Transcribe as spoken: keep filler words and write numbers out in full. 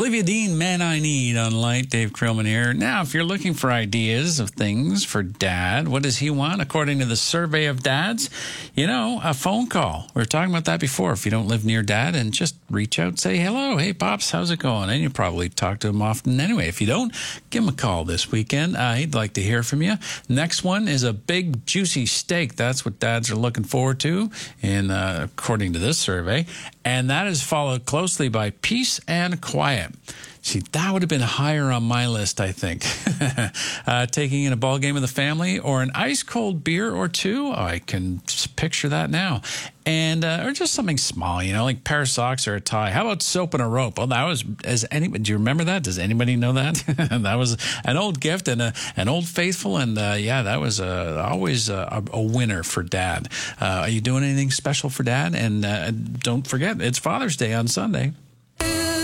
Olivia Dean, Man I Need on Light. Dave Krillman here. Now, if you're looking for ideas of things for Dad, what does he want according to the survey of dads? You know, a phone call. We were talking about that before. If you don't live near Dad, and just reach out, say hello. Hey, Pops, how's it going? And you probably talk to him often anyway. If you don't, give him a call this weekend. Uh, he'd like to hear from you. Next one is a big, juicy steak. That's what dads are looking forward to, in uh, according to this survey. And that is followed closely by peace and quiet. See, that would have been higher on my list, I think. uh, taking in a ball game with the family, or an ice-cold beer or two. Oh, I can just picture that now. And uh, or just something small, you know, like a pair of socks or a tie. How about soap and a rope? Well, that was, as any, do you remember that? Does anybody know that? That was an old gift and a, an old faithful. And uh, yeah, that was uh, always a, a winner for Dad. Uh, are you doing anything special for Dad? And uh, don't forget, it's Father's Day on Sunday.